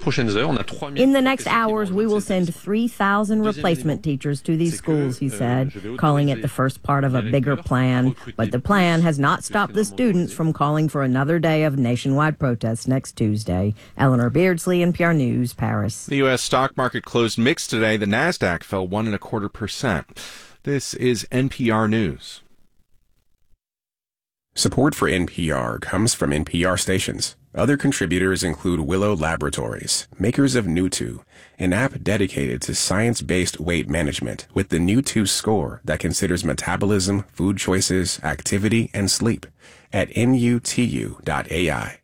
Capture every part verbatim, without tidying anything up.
In the next hours, we will send three thousand replacement teachers to these schools, he said, calling it the first part of a bigger plan. But the plan has not stopped the students from calling for another day of nationwide protests next Tuesday. Eleanor Beardsley, N P R News, Paris. The U S stock market closed mixed today. The NASDAQ fell one and a quarter percent. This is N P R News. Support for N P R comes from N P R stations. Other contributors include Willow Laboratories, makers of Nutu, an app dedicated to science-based weight management with the Nutu score that considers metabolism, food choices, activity, and sleep at N U T U dot A I.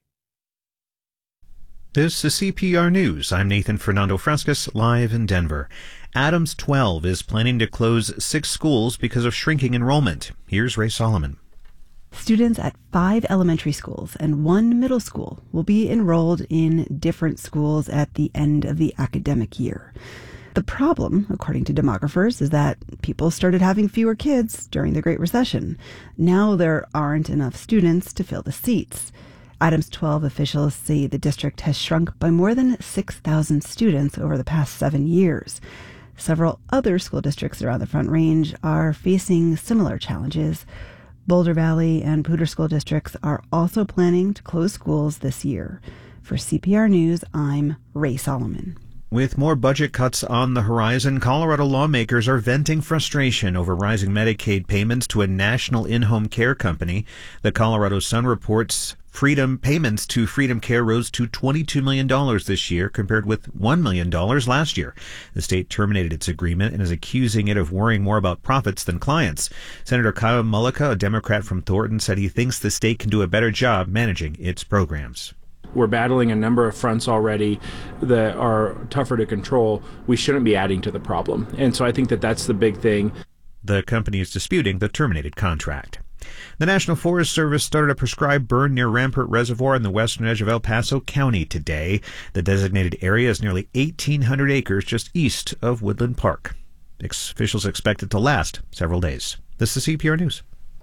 This is C P R News. I'm Nathan Fernando Frescas, live in Denver. Adams twelve is planning to close six schools because of shrinking enrollment. Here's Ray Solomon. Students at five elementary schools and one middle school will be enrolled in different schools at the end of the academic year. The problem, according to demographers, is that people started having fewer kids during the Great Recession. Now there aren't enough students to fill the seats. Adams twelve officials say the district has shrunk by more than six thousand students over the past seven years. Several other school districts around the Front Range are facing similar challenges. Boulder Valley and Poudre school districts are also planning to close schools this year. For C P R News, I'm Ray Solomon. With more budget cuts on the horizon, Colorado lawmakers are venting frustration over rising Medicaid payments to a national in-home care company. The Colorado Sun reports Freedom payments to Freedom Care rose to twenty-two million dollars this year, compared with one million dollars last year. The state terminated its agreement and is accusing it of worrying more about profits than clients. Senator Kyle Mullica, a Democrat from Thornton, said he thinks the state can do a better job managing its programs. We're battling a number of fronts already that are tougher to control. We shouldn't be adding to the problem. And so I think that that's the big thing. The company is disputing the terminated contract. The National Forest Service started a prescribed burn near Rampart Reservoir on the western edge of El Paso County today. The designated area is nearly eighteen hundred acres just east of Woodland Park. Officials expect it to last several days. This is C P R News.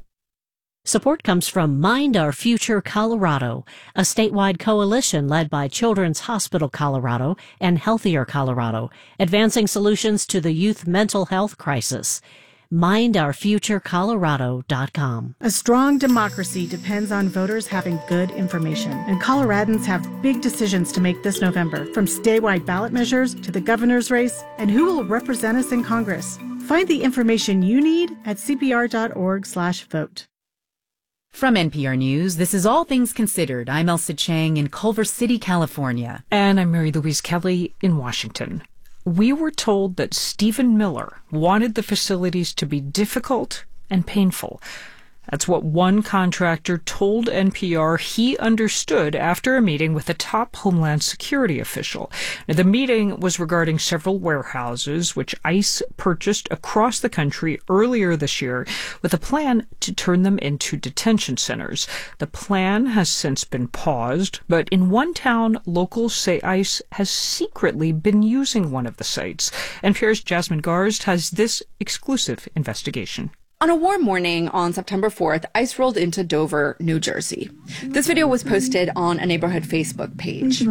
Support comes from Mind Our Future Colorado, a statewide coalition led by Children's Hospital Colorado and Healthier Colorado, advancing solutions to the youth mental health crisis. mind our future colorado dot com. A strong democracy depends on voters having good information, and Coloradans have big decisions to make this November, from statewide ballot measures to the governor's race and who will represent us in Congress. Find the information you need at c p r dot org slash vote. From N P R News, this is All Things Considered. I'm Elsa Chang in Culver City, California. And I'm Mary Louise Kelly in Washington. We were told that Stephen Miller wanted the facilities to be difficult and painful. That's what one contractor told N P R he understood after a meeting with a top Homeland Security official. Now, the meeting was regarding several warehouses which ICE purchased across the country earlier this year with a plan to turn them into detention centers. The plan has since been paused, but in one town, locals say ICE has secretly been using one of the sites. N P R's Jasmine Garst has this exclusive investigation. On a warm morning on September fourth, ICE rolled into Dover, New Jersey. This video was posted on a neighborhood Facebook page.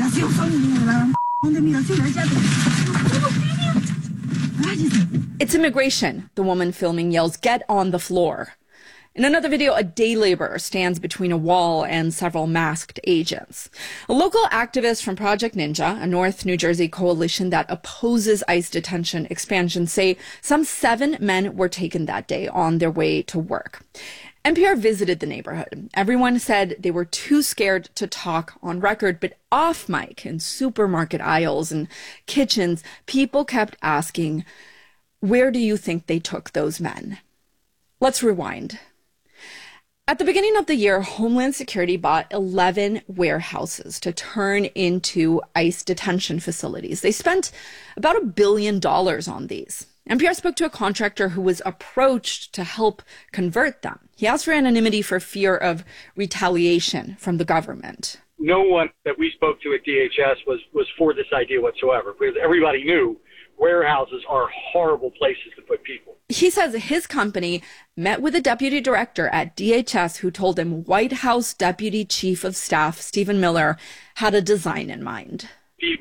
It's immigration, the woman filming yells, "Get on the floor." In another video, a day laborer stands between a wall and several masked agents. A local activist from Project Ninja, a North New Jersey coalition that opposes ICE detention expansion, say some seven men were taken that day on their way to work. N P R visited the neighborhood. Everyone said they were too scared to talk on record, but off mic in supermarket aisles and kitchens, people kept asking, "Where do you think they took those men?" Let's rewind. At the beginning of the year, Homeland Security bought eleven warehouses to turn into ICE detention facilities. They spent about a billion dollars on these. N P R spoke to a contractor who was approached to help convert them. He asked for anonymity for fear of retaliation from the government. No one that we spoke to at D H S was, was for this idea whatsoever, because everybody knew warehouses are horrible places to put people. He says his company met with a deputy director at D H S who told him White House Deputy Chief of Staff Stephen Miller had a design in mind.